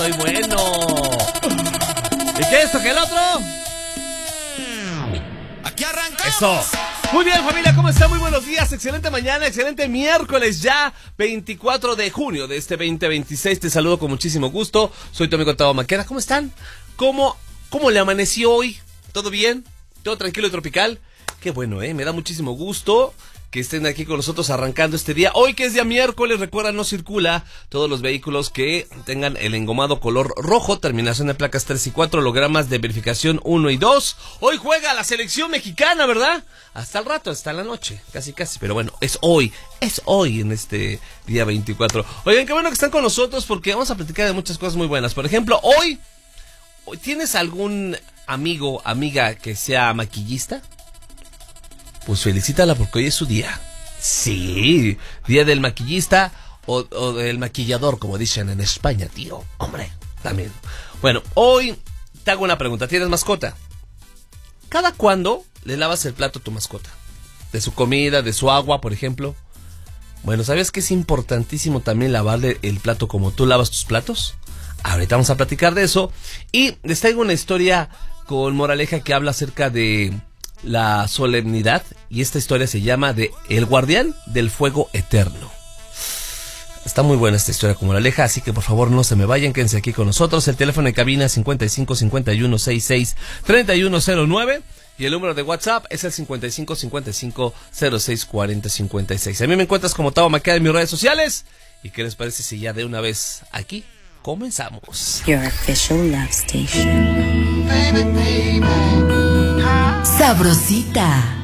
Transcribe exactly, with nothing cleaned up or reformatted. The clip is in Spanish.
muy bueno. ¿Y qué es esto que el otro? Aquí arrancamos. Eso. Muy bien, familia, ¿cómo están? Muy buenos días, excelente mañana, excelente miércoles ya, veinticuatro de junio de este veinte veintiséis. Te saludo con muchísimo gusto. Soy tu amigo Tavo Maqueda. ¿Cómo están? ¿Cómo, cómo le amaneció hoy? ¿Todo bien? ¿Todo tranquilo y tropical? Qué bueno, ¿eh? Me da muchísimo gusto que estén aquí con nosotros arrancando este día. Hoy que es día miércoles, recuerda, no circula todos los vehículos que tengan el engomado color rojo, terminación de placas tres y cuatro, hologramas de verificación uno y dos. Hoy juega la selección mexicana, ¿verdad? Hasta el rato, hasta la noche, casi casi, pero bueno, es hoy, es hoy en este día veinticuatro. Oigan, qué bueno que están con nosotros porque vamos a platicar de muchas cosas muy buenas. Por ejemplo, hoy, ¿tienes algún amigo, amiga que sea maquillista? Pues felicítala porque hoy es su día. Sí, día del maquillista o, o del maquillador, como dicen en España, tío. Hombre, también. Bueno, hoy te hago una pregunta. ¿Tienes mascota? ¿Cada cuándo le lavas el plato a tu mascota? De su comida, de su agua, por ejemplo. Bueno, ¿sabes que es importantísimo también lavarle el plato como tú lavas tus platos? Ahorita vamos a platicar de eso. Y les traigo una historia con moraleja que habla acerca de la solemnidad, y esta historia se llama de El Guardián del Fuego Eterno. Está muy buena esta historia como moraleja, así que por favor no se me vayan, quédense aquí con nosotros. El teléfono de cabina cincuenta y cinco cincuenta y uno sesenta y seis treinta y uno cero nueve y el número de WhatsApp es el cincuenta y cinco cincuenta y cinco cero seis cuarenta cincuenta y seis. A mí me encuentras como Tavo Maqueda en mis redes sociales. ¿Y qué les parece si ya de una vez aquí comenzamos? Your official love station. Sabrosita.